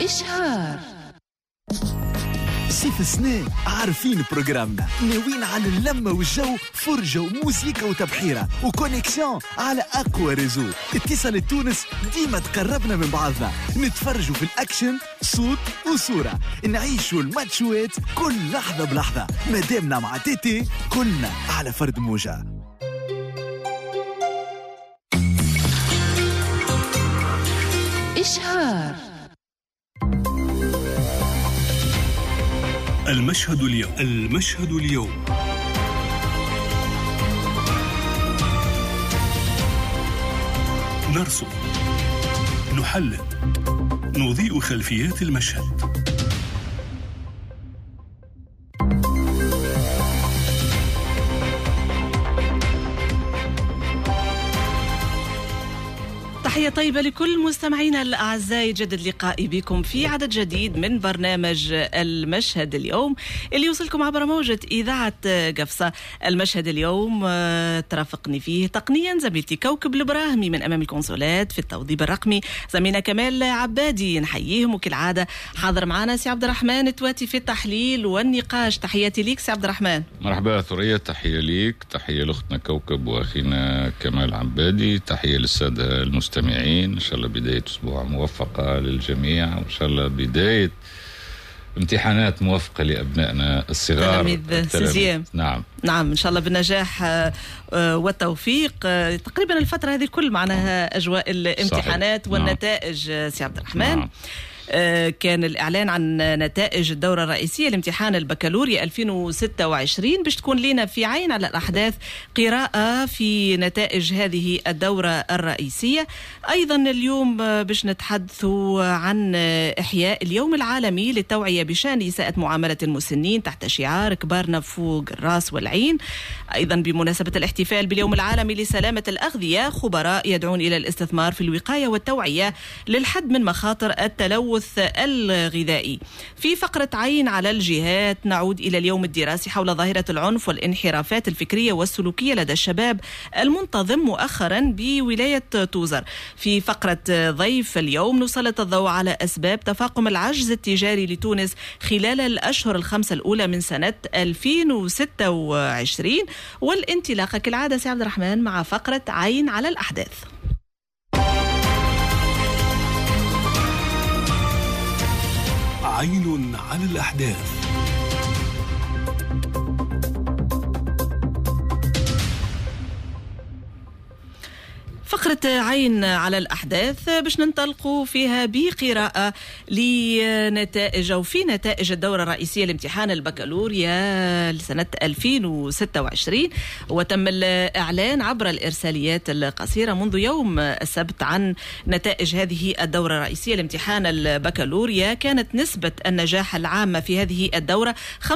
إشهار. صيف السنة عارفين بروجرامنا، ناويين على اللمة والجو، فرجة وموسيقى وتبحيرة وكونيكسيون على أقوى ريزو. اتصال تونس ديما تقربنا من بعضنا، نتفرجوا في الأكشن صوت وصورة، نعيشوا الماتشوات كل لحظة بلحظة. مادامنا مع تيتي كلنا على فرد موجة. إشهار. المشهد اليوم نرصد، نحلل، نضيء خلفيات المشهد. تحية طيبة لكل مستمعينا الأعزاء، يجدد لقائي بكم في عدد جديد من برنامج المشهد اليوم اللي يوصلكم عبر موجة إذاعة قفصة. المشهد اليوم ترافقني فيه تقنيا زميلتي كوكب البراهمي من أمام الكونسولات في التوظيف الرقمي، زميلنا كمال عبادي نحييهم، وكالعادة حاضر معنا سي عبد الرحمن تواتي في التحليل والنقاش. تحياتي ليك سي عبد الرحمن. مرحبا ثريا، تحية ليك، تحية لأختنا كوكب وأخينا كمال عبادي، تحية للسادة المستمعين. إن شاء الله بداية أسبوع موفقة للجميع، وإن شاء الله بداية امتحانات موفقة لأبنائنا الصغار التلاميذ. نعم إن شاء الله بالنجاح والتوفيق. تقريبا الفترة هذه الكل معناها أجواء الامتحانات. صحيح. والنتائج سي عبد الرحمن. نعم. كان الإعلان عن نتائج الدورة الرئيسية لامتحان البكالوريا 2026 باش تكون لنا في عين على الأحداث قراءة في نتائج هذه الدورة الرئيسية. أيضا اليوم باش نتحدثوا عن إحياء اليوم العالمي للتوعية بشأن إساءة معاملة المسنين تحت شعار كبارنا فوق الراس والعين. أيضا بمناسبة الاحتفال باليوم العالمي لسلامة الأغذية، خبراء يدعون إلى الاستثمار في الوقاية والتوعية للحد من مخاطر التلوث الغذائي. في فقرة عين على الجهات نعود إلى اليوم الدراسي حول ظاهرة العنف والانحرافات الفكرية والسلوكية لدى الشباب المنتظم مؤخرا بولاية توزر. في فقرة ضيف اليوم نسلط الضوء على أسباب تفاقم العجز التجاري لتونس خلال الأشهر الخمسة الأولى من سنة 2026. والانطلاقة كالعادة سي عبد الرحمن مع فقرة عين على الأحداث. عين على الأحداث. فقرة عين على الأحداث باش ننطلقوا فيها بقراءة لنتائج أو في نتائج الدورة الرئيسية لامتحان البكالوريا لسنة 2026. وتم الإعلان عبر الإرساليات القصيرة منذ يوم السبت عن نتائج هذه الدورة الرئيسية لامتحان البكالوريا. كانت نسبة النجاح العامة في هذه الدورة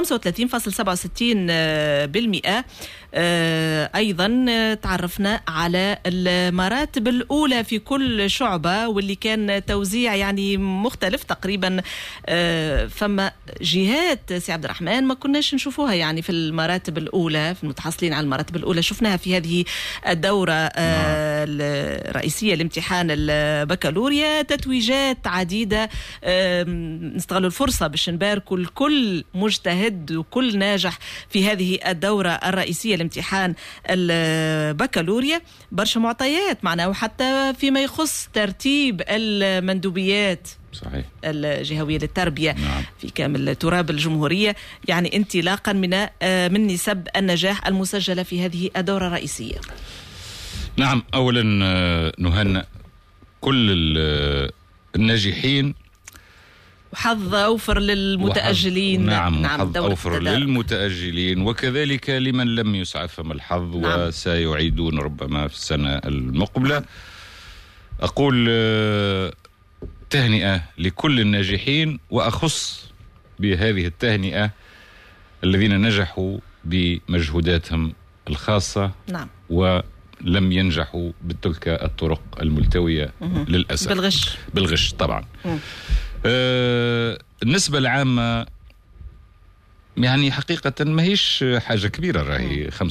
35.67%. أيضا تعرفنا على المراتب الأولى في كل شعبة، واللي كان توزيع يعني مختلف تقريبا. فما جهات سي عبد الرحمن ما كناش نشوفوها يعني في المراتب الأولى، في المتحصلين على المراتب الأولى شفناها في هذه الدورة الرئيسية لامتحان البكالوريا. تتويجات عديدة، نستغل الفرصة باش نباركوا لكل مجتهد وكل ناجح في هذه الدورة الرئيسية لامتحان البكالوريا. برشا معطيات معنا، وحتى فيما يخص ترتيب المندوبيات صحيح الجهوية للتربية. نعم. في كامل تراب الجمهورية، يعني انطلاقا من نسب النجاح المسجلة في هذه الدورة الرئيسية. نعم، أولا نهنئ كل الناجحين، وحظ أوفر للمتأجلين. نعم حظ أوفر للمتأجلين، وكذلك لمن لم يسعفهم الحظ. نعم. وسيعيدون ربما في السنة المقبلة. أقول تهنئة لكل الناجحين، وأخص بهذه التهنئة الذين نجحوا بمجهوداتهم الخاصة. نعم. ولم ينجحوا بتلك الطرق الملتوية للأسف. بالغش طبعا. النسبة العامة يعني حقيقة ما هيش حاجة كبيرة، راهي 35.67%.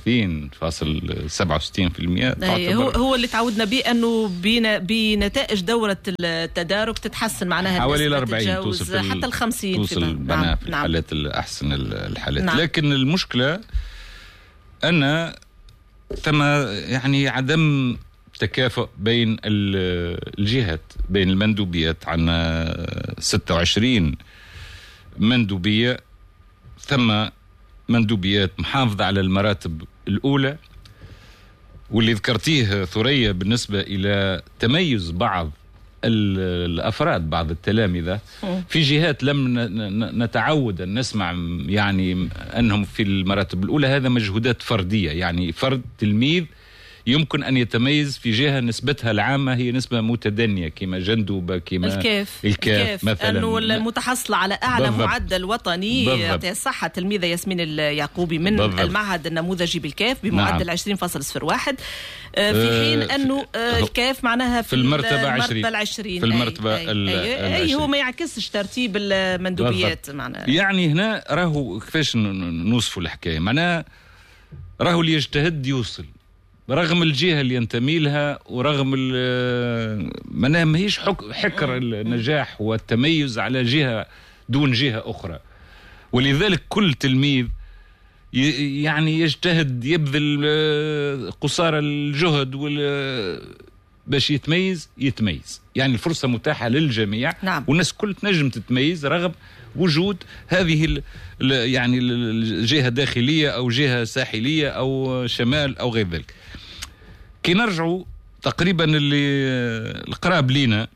هو اللي تعودنا به أنه بنتائج دورة التدارك تتحسن معناها حوالي 40 توصل حتى 50 توصل بنا في الحالات الأحسن الحالات. نعم. لكن المشكلة أن ثم يعني عدم تكافؤ بين الجهات، بين المندوبيات. عنا 26 مندوبية، ثم مندوبيات محافظة على المراتب الأولى، واللي ذكرتيه ثريا بالنسبة إلى تميز بعض الأفراد، بعض التلامذة في جهات لم نتعود أن نسمع يعني أنهم في المراتب الأولى. هذا مجهودات فردية، يعني فرد تلميذ يمكن أن يتميز في جهة نسبتها العامة هي نسبة متدنية، كما جندوبة، كما الكاف مثلا، أنه المتحصلة على أعلى معدل وطني. يعطيها الصحة تلميذة ياسمين اليعقوبي من المعهد النموذجي بالكاف بمعدل 20.01، في حين أنه الكاف معناها في المرتبة 20. في المرتبة أي هو ما يعكسش ترتيب المندوبيات معناها. يعني هنا راهو كيفاش نوصفوا الحكاية، معناها راهو اللي يجتهد يوصل رغم الجهة اللي ينتمي لها، ورغم ما هيش حكر النجاح والتميز على جهة دون جهة أخرى. ولذلك كل تلميذ يعني يجتهد، يبذل قصارى الجهد باش يتميز. يعني الفرصة متاحة للجميع. نعم. والناس كل تنجم تتميز رغم وجود هذه يعني الجهة داخلية أو جهة ساحلية أو شمال أو غير ذلك. كي نرجعوا تقريبا اللي القراب لينا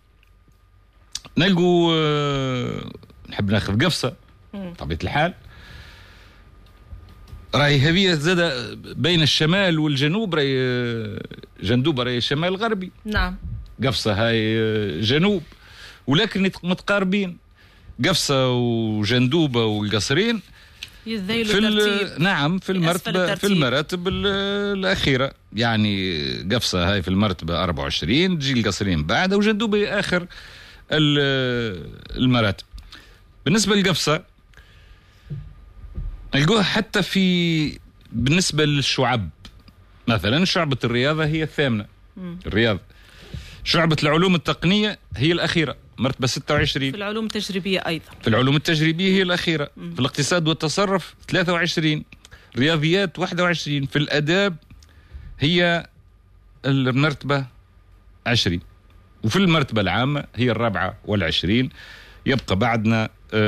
نلقوا نحب ناخذ قفصة طبيعة الحال، راهي هذه زاد بين الشمال والجنوب، راهي جندوبة راهي شمال غربي. نعم. قفصة هاي جنوب، ولكن متقاربين. قفصة وجندوبة والقصرين نعم في المراتب الأخيرة. يعني قفصة هاي في المرتبة 24، تجي القصرين بعد، وجندوبة آخر المراتب. بالنسبة للقفصة نلقوها حتى بالنسبة للشعب، مثلا شعبة الرياضة هي الثامنة، الرياضة. شعبة العلوم التقنية هي الأخيرة، مرتبة 26. في العلوم التجريبية أيضا، في العلوم التجريبية هي الأخيرة. في الاقتصاد والتصرف 23. رياضيات 21. في الأداب هي المرتبة 20. وفي المرتبة العامة هي 24. يبقى بعدنا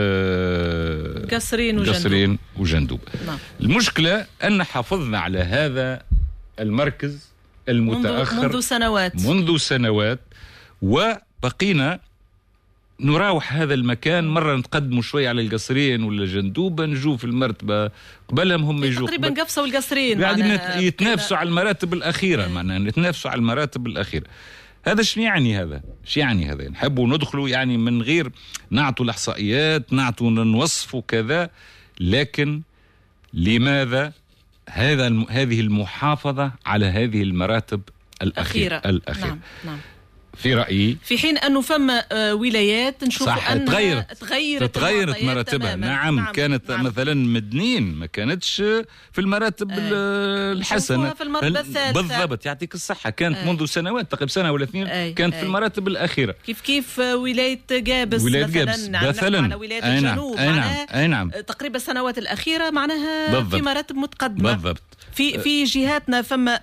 قصرين وجندوب. نعم. المشكلة أن حافظنا على هذا المركز المتأخر منذ سنوات وبقينا نراوح هذا المكان. مرة نتقدموا شوي على القصرين ولا جندوبة، نجوا في المرتبة قبلهم هم يجوا تقريبا قفصة والقصرين قاعدين يتنافسوا على المراتب الأخيرة. معناها نتنافسوا على المراتب الأخيرة. هذا شو يعني هذا نحبوا ندخلوا يعني من غير نعطوا الإحصائيات، نعطوا نوصفوا كذا، لكن لماذا هذه المحافظة على هذه المراتب الأخيرة. نعم. في رأيي في حين أنه فما ولايات نشوفوا أنها تغيرت مراتبها. نعم. كانت مثلا مدنين ما كانتش في المراتب الحسنة، في المرتبة الثالثة بالضبط. يعطيك الصحة. كانت منذ سنوات تقريبا سنة ولا اثنين كانت في المراتب الأخيرة. كيف ولاية جابس مثلا ولاية الجنوب. نعم. تقريبا السنوات الأخيرة معناها في مراتب متقدمة. بالضبط. في جهاتنا فما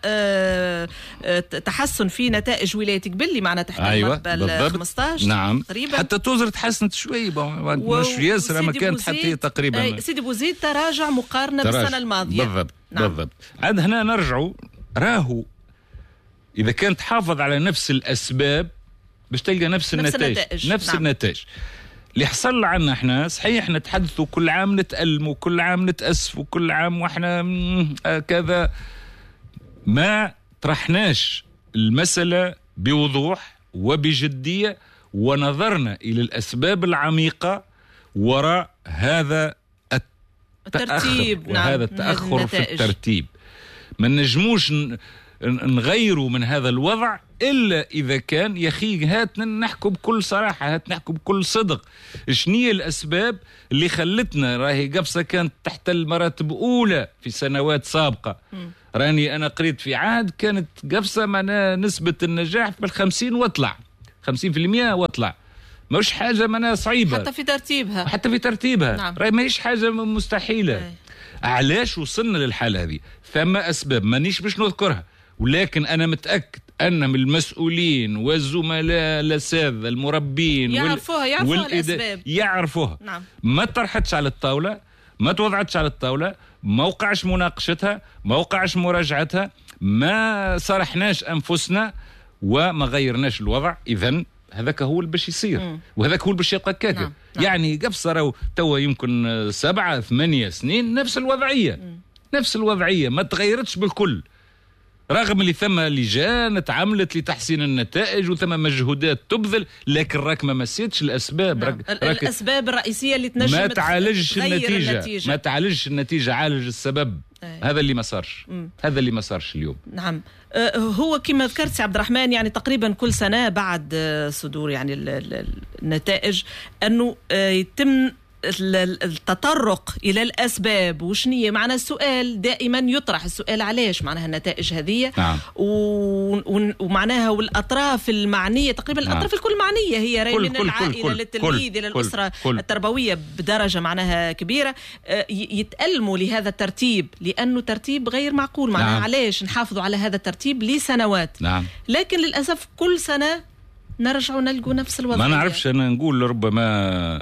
تحسن في نتائج ولاية قبلي معنا تحت المرتبة 15. نعم. تقريبا حتى توزر تحسنت شوي، مش ياسر ما كانت حتى تقريبا. سيدي بوزيد تراجع مقارنة بالسنة الماضية. بالضبط. عاد هنا نرجعوا راهو إذا كانت حافظ على نفس الأسباب باش تلقى نفس النتائج. اللي حصل عنا احنا صحيح نتحدثوا كل عام نتألم وكل عام نتأسف وكل عام واحنا كذا، ما طرحناش المسألة بوضوح وبجدية ونظرنا إلى الأسباب العميقة وراء هذا الترتيب وهذا التأخر في الترتيب. ما نجموش نغيروا من هذا الوضع إلا إذا كان يا أخي هات نحكوا بكل صراحة، هات نحكوا بكل صدق. شنية الأسباب اللي خلتنا راهي قبصة كانت تحت المراتب أولى في سنوات سابقة. راني أنا قريت في عهد كانت قبصة معناها نسبة النجاح بال50 واطلع 50% واطلع، مش حاجة معناها صعيبة حتى في ترتيبها. نعم. راهي ماهيش حاجة مستحيلة. علاش وصلنا للحالة هذه؟ ثم أسباب مانيش باش نذكرها، ولكن أنا متأكد أن من المسؤولين والزملاء الأساتذة المربين يعرفوها الأسباب يعرفوها. نعم. ما طرحتش على الطاولة، ما توضعتش على الطاولة، ما وقعش مناقشتها، ما وقعش مراجعتها، ما صرحناش أنفسنا وما غيرناش الوضع. إذن هذاك هو اللي باش يصير وهذاك هو اللي باش يبقى كاكا. نعم. يعني قبصة راهو توا يمكن 7-8 سنين نفس الوضعية ما تغيرتش بالكل، رغم اللي ثم لجان تعملت لتحسين النتائج وثم مجهودات تبذل، لكن راك ما مسيتش الأسباب. نعم. الأسباب الرئيسية اللي تنجم ما تعالجش النتيجة. ما تعالجش النتيجة، عالج السبب. هذا اللي ما صارش اليوم. نعم. هو كما ذكرت سي عبد الرحمن، يعني تقريبا كل سنة بعد صدور يعني النتائج أنه يتم التطرق إلى الأسباب وشنية معنى السؤال دائما يطرح، السؤال علاش معناها النتائج هذه. نعم. ومعناها والأطراف المعنية تقريبا. نعم. الأطراف الكل معنية هي من العائلة للتلميذ إلى الأسرة التربوية بدرجة معناها كبيرة، يتألموا لهذا الترتيب لأنه ترتيب غير معقول. معناها نعم. علاش نحافظوا على هذا الترتيب لسنوات. نعم. لكن للأسف كل سنة نرجع نلقوا نفس الوضع. ما نعرفش أنا نقول ربما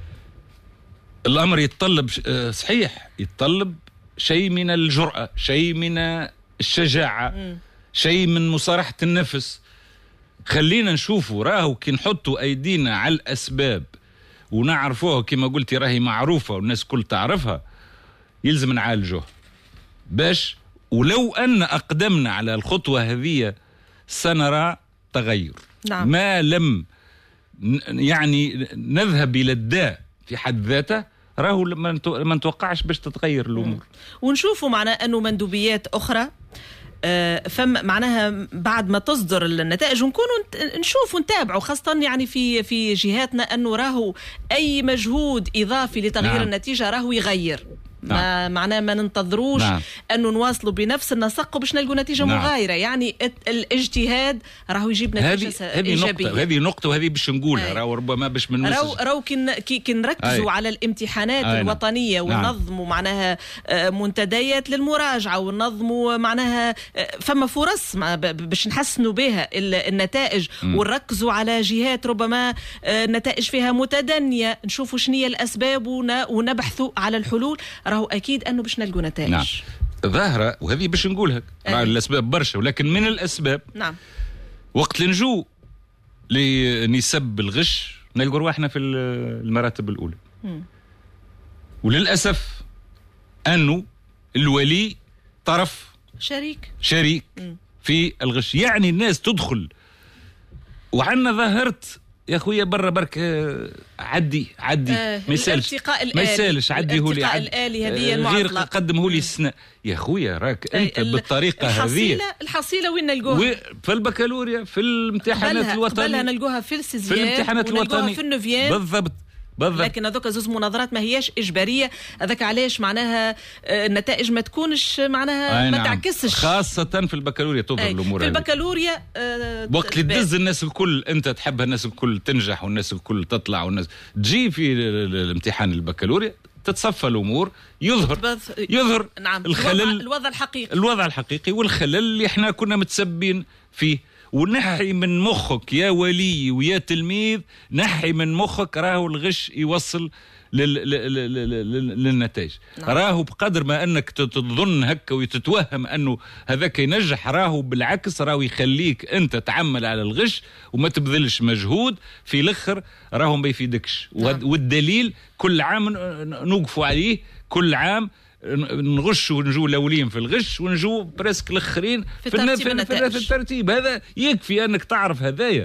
الأمر يتطلب صحيح، يتطلب شيء من الجرأة، شيء من الشجاعة، شيء من مصارحة النفس. خلينا نشوفوا راهو كي نحطوا أيدينا على الأسباب ونعرفوها كما قلتي راهي معروفة والناس كل تعرفها، يلزم نعالجوها باش ولو أن أقدمنا على الخطوة هذه سنرى تغير. نعم. ما لم يعني نذهب إلى الداء في حد ذاته راهو ما نتوقعش باش تتغير الأمور. ونشوفوا معناه أنه مندوبيات أخرى فم معناها بعد ما تصدر النتائج ونكونوا نشوف ونتابعوا، خاصة يعني في جهاتنا أنه راهو أي مجهود إضافي لتغيير نعم. النتيجة راهو يغير. نعم. معناه ما ننتظروش نعم. أنه نواصلوا بنفس النسق باش نلقوا نتيجة نعم. مغايرة. يعني الاجتهاد راهو يجيب نتيجة إيجابية. هذه نقطة وهذه باش نقولها راهو ربما باش من راهو كي نركزوا على الامتحانات الوطنية وننظموا معناها منتديات للمراجعة وننظموا معناها فما فرص باش نحسنوا بها النتائج ونركزوا على جهات ربما النتائج فيها متدنية، نشوفوا شنية الأسباب ونبحثوا على الحلول، راهو أكيد أنه باش نلقوا نتائج. نعم. ظاهرة وهذه باش نقولها الأسباب برشا، ولكن من الأسباب نعم. وقت نجو لنسب الغش نلقوا رواحنا في المراتب الأولى. وللأسف أنه الولي طرف شريك في الغش. يعني الناس تدخل وعنا ظاهرة يا خويا برا برك عدي ما يسالش عدي هو لي الآلي هذه غير قدمه لي السنة. يا خويا راك انت بالطريقه هذه الحصيله وين نلقوها؟ في البكالوريا، في الامتحانات الوطنيه قبلها نلقوها في السيزيام، في الامتحانات الوطنيه في النوفيام بالضبط. لكن هذوك زوز مناظرات ما هياش إجبارية. هذاك علاش معناها النتائج ما تكونش معناها ما تعكسش، خاصة في البكالوريا تظهر الأمور في البكالوريا وقت اللي تدز الناس الكل أنت تحب الناس الكل تنجح والناس الكل تطلع والناس تجي في الامتحان البكالوريا تتصفى الأمور، يظهر نعم. الخلل، الوضع الحقيقي والخلل اللي احنا كنا متسبين فيه. ونحي من مخك يا ولي ويا تلميذ، نحي من مخك راهو الغش يوصل للنتائج. نعم. راهو بقدر ما أنك تظن هكا وتتوهم أنه هذاك ينجح، راهو بالعكس راهو يخليك أنت تعمل على الغش وما تبذلش مجهود في الآخر راهو ما يفيدكش. نعم. والدليل كل عام نوقفوا عليه، كل عام نغش ونجو الأولين في الغش ونجو برسك الآخرين في الترتيب. هذا يكفي أنك تعرف هدايا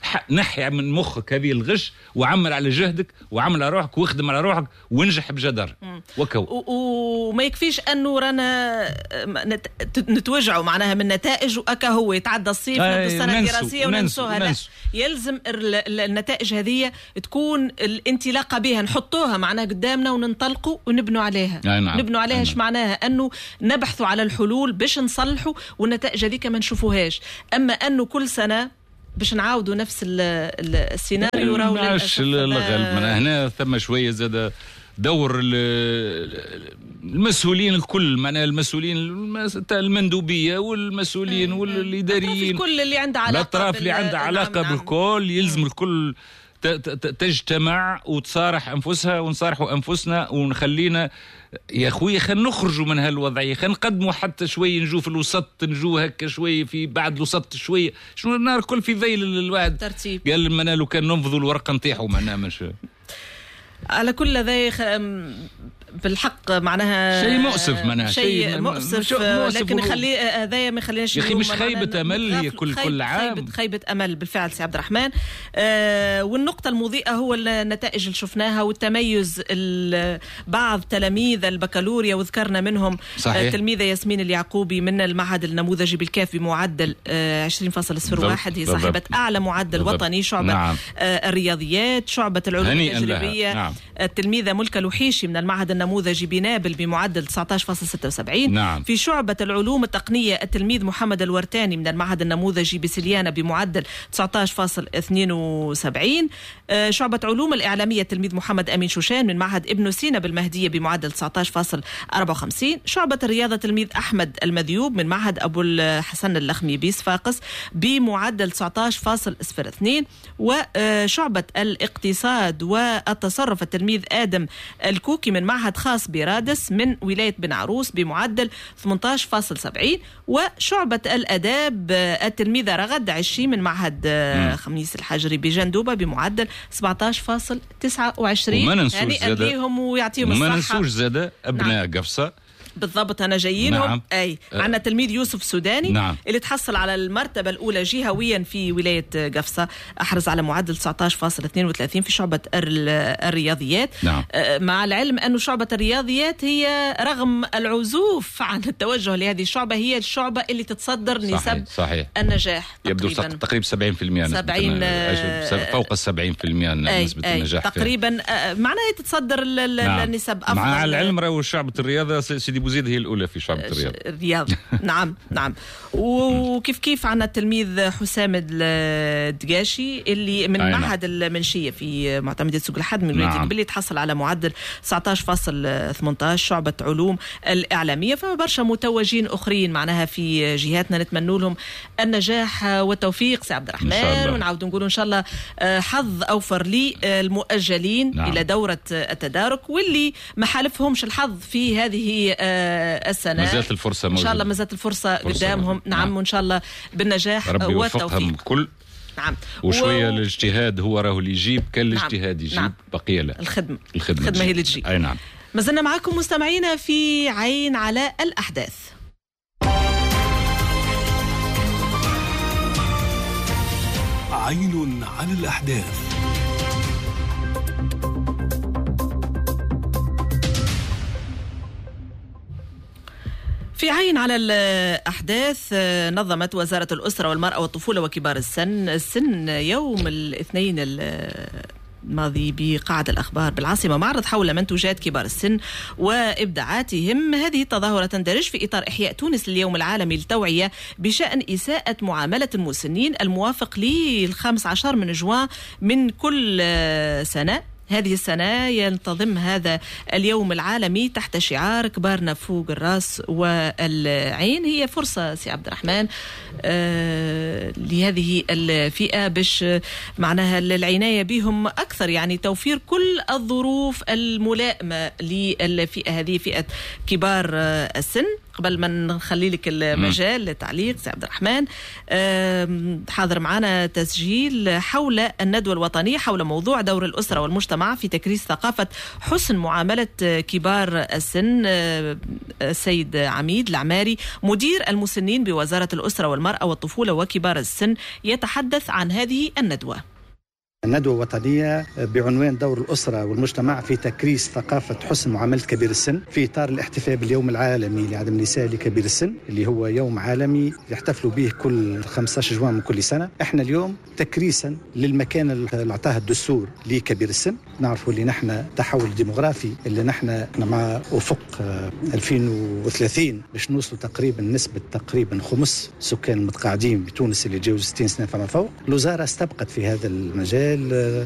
نحي من مخك هذه الغش وعمل على جهدك وعمل على روحك واخدم على روحك وانجح بجدار وما يكفيش انه رانا نتوجعوا معناها من نتائج واكا هو يتعدى الصيف نبدا السنه الدراسيه وننسوها. لا، يلزم النتائج هذه تكون الانطلاقه بها نحطوها معناها قدامنا وننطلقوا ونبنوا عليها. نبنوا عليها ايش معناها؟ انه نبحثوا على الحلول باش نصلحوا والنتائج هذيك ما نشوفوهاش. اما انه كل سنه باش نعاودوا نفس السيناريو راهو للاسف الغالب. من هنا ثم شويه زاد دور المسؤولين الكل، معناها المسؤولين المندوبيه والمسؤولين والاداريين، كل اللي عنده علاقه، الاطراف اللي عندها علاقه بالكل، يلزم الكل تجتمع وتصارح انفسها ونصارحوا انفسنا ونخلينا يا خويا خلينا نخرجوا من هالوضعيه، خلينا نقدموا حتى شويه نجوا في الوسط، نجوا هكا شويه في بعد الوسط شويه، شنو النهار الكل في ذيل الواحد ترتيب. قال لما لو كان ننفضوا الورقه نطيحوا معناها مش على كل ذي بالحق معناها شيء مؤسف، معناها شيء مؤسف لكن نخليه هذايا ما يخليناش يا اخي مش خيبه امل، هي كل عام خيبه امل بالفعل سي عبد الرحمن. والنقطه المضيئه هو النتائج اللي شفناها والتميز بعض تلاميذ البكالوريا، وذكرنا منهم التلميذه ياسمين اليعقوبي من المعهد النموذجي بالكاف بمعدل 20.01، هي صاحبه اعلى معدل وطني شعبه الرياضيات. شعبه العلوم التجريبيه التلميذه ملكه لوحيشي من المعهد النموذجي بنابل بمعدل 19.76. في شعبة العلوم التقنية التلميذ محمد الورتاني من المعهد النموذجي بسليانة بمعدل 19.72. شعبة علوم الإعلامية التلميذ محمد أمين شوشان من معهد ابن سينا بالمهدية بمعدل 19.54. شعبة الرياضة التلميذ أحمد المذيوب من معهد أبو الحسن اللخمي بصفاقس بمعدل 19.02. وشعبة الاقتصاد والتصرف التلميذ آدم الكوكي من معهد خاص برادس من ولاية بن عروس بمعدل 18.70. وشعبة الأداب التلميذة رغد عشي من معهد خميس الحجري بجندوبة بمعدل 17.29. هنيئا ليهم ويعطيهم الصحة. وما ننسوش زادة أبناء قفصة بالضبط أنا جايينهم. أي عندنا تلميذ يوسف سوداني اللي تحصل على المرتبة الأولى جهويا في ولاية قفصة، أحرز على معدل 19.32 في شعبة الرياضيات. مع العلم أنه شعبة الرياضيات هي رغم العزوف عن التوجه لهذه الشعبة هي الشعبة اللي تتصدر نسب النجاح يبدو تقريبا 70% فوق 70% نسبة النجاح تقريبا معناها تتصدر النسب أفضل. مع العلم راهو شعبة الرياضة سيدي بوزيد هي الأولى في شعبة الرياض. نعم. وكيف عنا التلميذ حسام الدقاشي اللي من معهد المنشية في معتمدية سوق الحد من ولاية قبلي تحصل على معدل 19.18 شعبة علوم الإعلامية. فبرشا متوجين أخرين معناها في جهاتنا نتمنوا لهم النجاح والتوفيق سي عبد الرحمن، ونعود نقول إن شاء الله حظ أوفر لي المؤجلين إلى دورة التدارك، واللي ما حالفهمش الحظ في هذه السنة مازالت الفرصة إن شاء الله، مازالت الفرصة قدامهم. نعم وإن شاء الله بالنجاح ربي والتوفيق الكل. نعم. وشوية الاجتهاد هو راهو اللي يجيب، كان الاجتهاد يجيب بقية لا الخدمة هي اللي تجيب. أي نعم. ما زلنا معكم مستمعينا في عين على الأحداث. عين على الأحداث. في عين على الأحداث نظمت وزارة الأسرة والمرأة والطفولة وكبار السن يوم الاثنين الماضي بقاعة الأخبار بالعاصمة معرض حول منتوجات كبار السن وإبداعاتهم. هذه التظاهرة تندرج في إطار إحياء تونس لليوم العالمي للتوعية بشأن إساءة معاملة المسنين الموافق ل15 من جوان من كل سنة. هذه السنة ينتظم هذا اليوم العالمي تحت شعار كبارنا فوق الراس والعين. هي فرصة سي عبد الرحمن لهذه الفئة باش معناها العناية بهم أكثر، يعني توفير كل الظروف الملائمة للفئة هذه، فئة كبار السن. قبل ما نخلي لك المجال للتعليق سي عبد الرحمن، حاضر معنا تسجيل حول الندوة الوطنية حول موضوع دور الأسرة والمجتمع في تكريس ثقافة حسن معاملة كبار السن. السيد عميد العماري مدير المسنين بوزارة الأسرة والمرأة والطفولة وكبار السن يتحدث عن هذه الندوة. الندوة الوطنية بعنوان دور الأسرة والمجتمع في تكريس ثقافة حسن معاملة كبير السن في إطار الاحتفال باليوم العالمي لعدم النساء لكبير السن، اللي هو يوم عالمي يحتفلوا به كل 15 جوان من كل سنة. احنا اليوم تكريسا للمكان اللي اعطاه الدستور لكبير السن. نعرفوا اللي نحن تحول الديموغرافي اللي نحن مع أفق 2030 باش نوصلوا تقريبا نسبة تقريبا خمس سكان المتقاعدين بتونس اللي يتجاوزوا 60 سنة فما فوق. الوزارة استبقت في هذا المجال